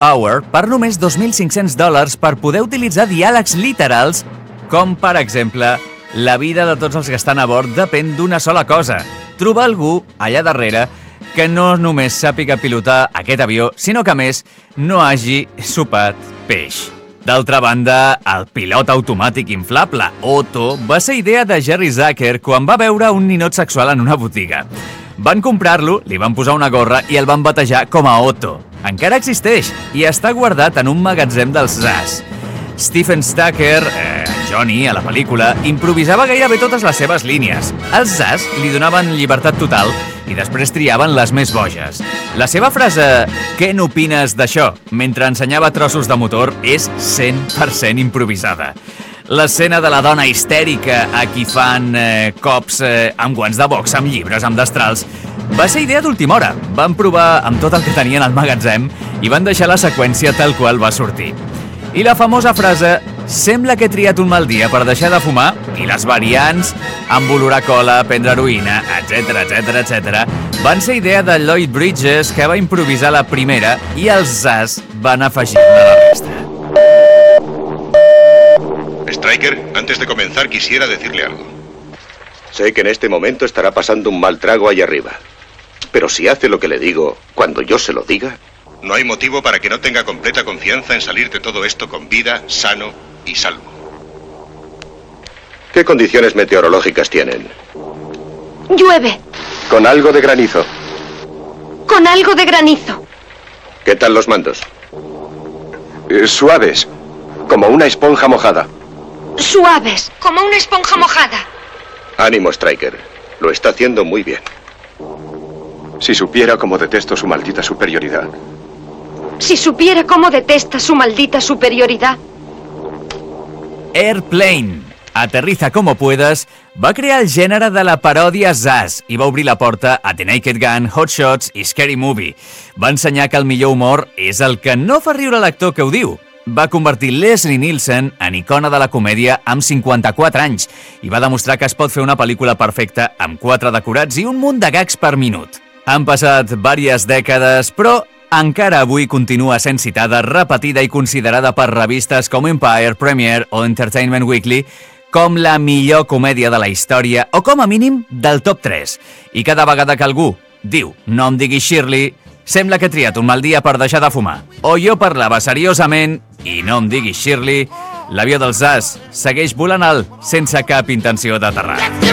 Hour per només $2.500 per poder utilitzar diàlegs literals, com, per exemple, la vida de tots els que estan a bord depèn d'una sola cosa: trobar algú allà darrere que no només sàpiga pilotar aquest avió, sinó que, a més, no hagi sopat peix. D'altra banda, el pilot automàtic inflable, Otto, va ser idea de Jerry Zucker quan va veure un ninot sexual en una botiga. Van comprar-lo, li van posar una gorra i el van batejar com a Otto. Encara existeix i està guardat en un magatzem dels ZAS. Stephen Stucker, Johnny, a la pel·lícula, improvisava gairebé totes les seves línies. Els ZAS li donaven llibertat total i després triaven les més boges. La seva frase «Què n'opines d'això?», mentre ensenyava trossos de motor, és 100% improvisada. L'escena de la dona histèrica a qui fan cops amb guants de box, amb llibres, amb destrals, va ser idea d'última hora. Van provar amb tot el que tenien al magatzem i van deixar la seqüència tal qual va sortir. I la famosa frase «Sembla que he triat un mal dia per deixar de fumar» i les variants «embolorar cola, prendre heroïna», etc., van ser idea de Lloyd Bridges, que va improvisar la primera, i els ZAS van afegir-ne la resta. Striker, antes de comenzar quisiera decirle algo. Sé que en este momento estará pasando un mal trago ahí arriba. Pero si hace lo que le digo, cuando yo se lo diga... No hay motivo para que no tenga completa confianza en salir de todo esto con vida, sano y salvo. ¿Qué condiciones meteorológicas tienen? Llueve. ¿Con algo de granizo? Con algo de granizo. ¿Qué tal los mandos? Suaves, como una esponja mojada. Suaves, como una esponja mojada. Ánimo, Striker. Lo está haciendo muy bien. Si supiera cómo detesto su maldita superioridad. Si supiera cómo detesta su maldita superioridad. Airplane, Aterriza como puedas, va crear el gènere de la paròdia ZAS i va obrir la porta a The Naked Gun, Hot Shots i Scary Movie. Va ensenyar que el millor humor és el que no fa riure l'actor que ho diu. Va convertir Leslie Nielsen en icona de la comèdia amb 54 anys i va demostrar que es pot fer una pel·lícula perfecta amb 4 decorats i un munt de gags per minut. Han passat diverses dècades, però encara avui continua sent citada, repetida i considerada per revistes com Empire, Premiere o Entertainment Weekly com la millor comèdia de la història o, com a mínim, del top 3. I cada vegada que algú diu «no em diguis Shirley», sembla que he triat un mal dia per deixar de fumar. O jo parlava seriosament i no em diguis Shirley, l'avió dels ZAS segueix volant alt sense cap intenció d'aterrar.